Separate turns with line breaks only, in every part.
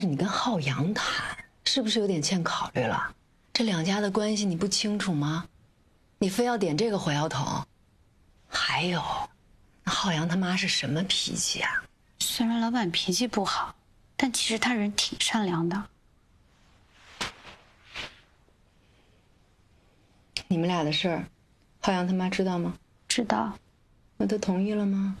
你跟浩洋谈，是不是有点欠考虑了？这两家的关系你不清楚吗？你非要点这个火药桶？还有，那浩洋他妈是什么脾气啊？
虽然老板脾气不好，但其实他人挺善良的。
你们俩的事儿，浩洋他妈知道吗？
知道。
那他同意了吗？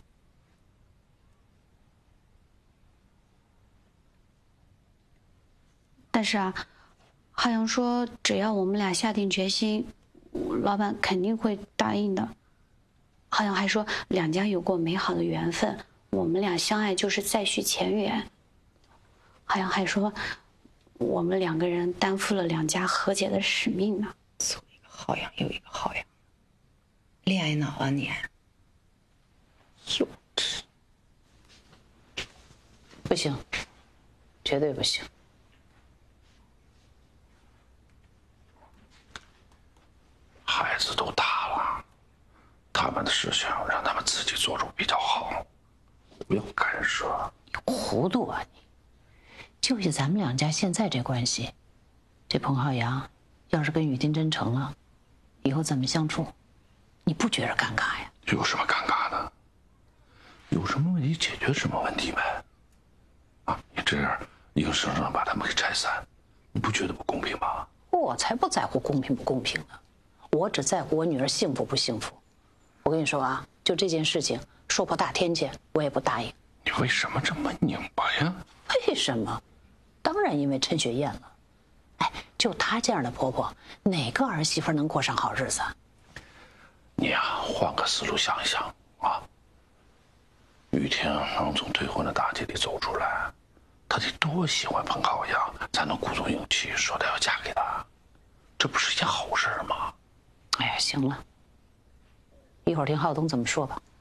但是啊，浩洋说只要我们俩下定决心，老板肯定会答应的。浩洋还说两家有过美好的缘分，我们俩相爱就是再续前缘。浩洋还说我们两个人担负了两家和解的使命呢。
左一个浩洋，右一个浩洋，恋爱脑啊你！幼稚！
不行，绝对不行。
孩子都大了，他们的事情让他们自己做主比较好，不要干涉。
你糊涂啊你！就以咱们两家现在这关系，这彭浩洋要是跟雨丁真成了，以后怎么相处？你不觉着尴尬呀？
有什么尴尬的？有什么问题解决什么问题呗。啊，你这样硬生生把他们给拆散，你不觉得不公平吗？
我才不在乎公平不公平呢，我只在乎我女儿幸福不幸福。我跟你说啊，就这件事情说破大天去，我也不答应。
你为什么这么拧巴呀？
为什么？当然因为陈雪燕了。哎，就她这样的婆婆，哪个儿媳妇能过上好日子？
你呀，换个思路想一想啊。雨婷能从退婚的大劫里走出来，她得多喜欢彭浩洋，才能鼓足勇气说她要嫁给他，这不是一件好事吗？
哎呀，行了，一会儿听浩东怎么说吧。